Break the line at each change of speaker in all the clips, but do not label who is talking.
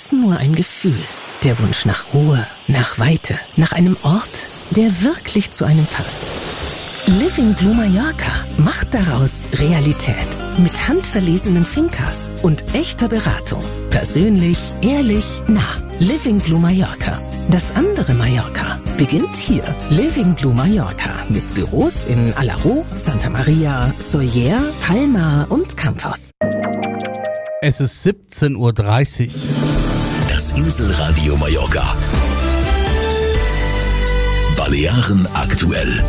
ist nur ein Gefühl. Der Wunsch nach Ruhe, nach Weite, nach einem Ort, der wirklich zu einem passt. Living Blue Mallorca macht daraus Realität. Mit handverlesenen Fincas und echter Beratung. Persönlich, ehrlich, nah. Living Blue Mallorca. Das andere Mallorca beginnt hier. Living Blue Mallorca mit Büros in Alaró, Santa Maria, Sóller, Palma und Campos.
Es ist 17:30 Uhr.
Das Inselradio Mallorca. Balearen aktuell.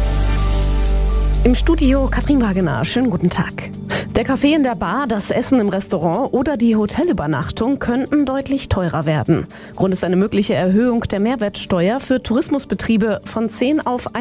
Im Studio Katrin Wagener. Schönen guten Tag. Der Kaffee in der Bar, das Essen im Restaurant oder die Hotelübernachtung könnten deutlich teurer werden. Grund ist eine mögliche Erhöhung der Mehrwertsteuer für Tourismusbetriebe von 10 auf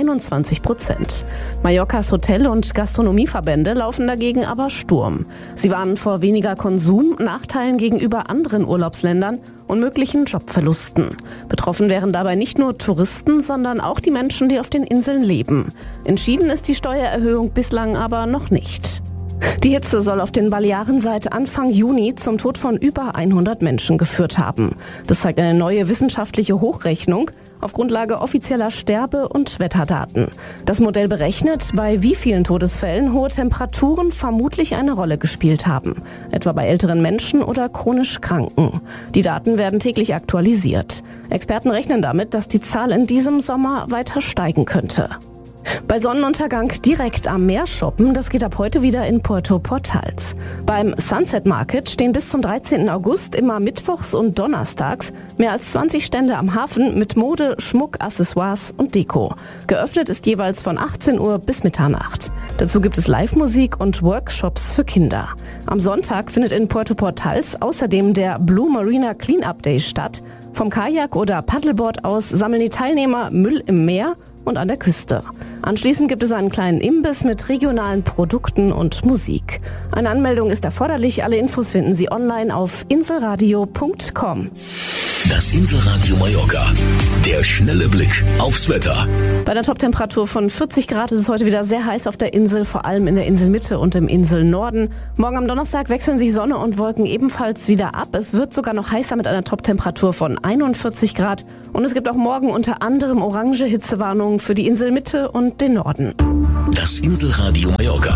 21%. Mallorcas Hotel- und Gastronomieverbände laufen dagegen aber Sturm. Sie warnen vor weniger Konsum, Nachteilen gegenüber anderen Urlaubsländern und möglichen Jobverlusten. Betroffen wären dabei nicht nur Touristen, sondern auch die Menschen, die auf den Inseln leben. Entschieden ist die Steuererhöhung bislang aber noch nicht. Die Hitze soll auf den Balearen seit Anfang Juni zum Tod von über 100 Menschen geführt haben. Das zeigt eine neue wissenschaftliche Hochrechnung auf Grundlage offizieller Sterbe- und Wetterdaten. Das Modell berechnet, bei wie vielen Todesfällen hohe Temperaturen vermutlich eine Rolle gespielt haben. Etwa bei älteren Menschen oder chronisch Kranken. Die Daten werden täglich aktualisiert. Experten rechnen damit, dass die Zahl in diesem Sommer weiter steigen könnte. Bei Sonnenuntergang direkt am Meer shoppen, das geht ab heute wieder in Puerto Portals. Beim Sunset Market stehen bis zum 13. August immer mittwochs und donnerstags mehr als 20 Stände am Hafen mit Mode, Schmuck, Accessoires und Deko. Geöffnet ist jeweils von 18 Uhr bis Mitternacht. Dazu gibt es Live-Musik und Workshops für Kinder. Am Sonntag findet in Puerto Portals außerdem der Blue Marina Cleanup Day statt. Vom Kajak oder Paddleboard aus sammeln die Teilnehmer Müll im Meer und an der Küste. Anschließend gibt es einen kleinen Imbiss mit regionalen Produkten und Musik. Eine Anmeldung ist erforderlich. Alle Infos finden Sie online auf inselradio.com.
Das Inselradio Mallorca. Der schnelle Blick aufs Wetter.
Bei einer Toptemperatur von 40 Grad ist es heute wieder sehr heiß auf der Insel, vor allem in der Inselmitte und im Inselnorden. Morgen am Donnerstag wechseln sich Sonne und Wolken ebenfalls wieder ab. Es wird sogar noch heißer mit einer Toptemperatur von 41 Grad. Und es gibt auch morgen unter anderem orange Hitzewarnungen für die Inselmitte und den Norden.
Das Inselradio Mallorca.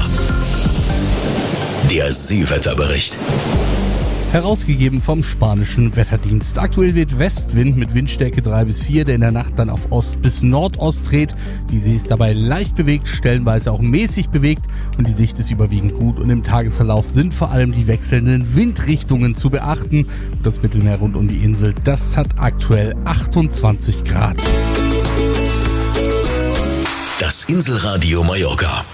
Der Seewetterbericht.
Herausgegeben vom spanischen Wetterdienst. Aktuell weht Westwind mit Windstärke 3 bis 4, der in der Nacht dann auf Ost bis Nordost dreht. Die See ist dabei leicht bewegt, stellenweise auch mäßig bewegt und die Sicht ist überwiegend gut. Und im Tagesverlauf sind vor allem die wechselnden Windrichtungen zu beachten. Und das Mittelmeer rund um die Insel, das hat aktuell 28 Grad.
Das Inselradio Mallorca.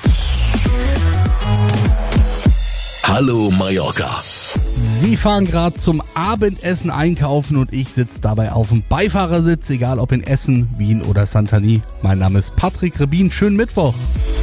Hallo Mallorca.
Sie fahren gerade zum Abendessen einkaufen und ich sitze dabei auf dem Beifahrersitz, egal ob in Essen, Wien oder Santani. Mein Name ist Patrick Rebin. Schönen Mittwoch.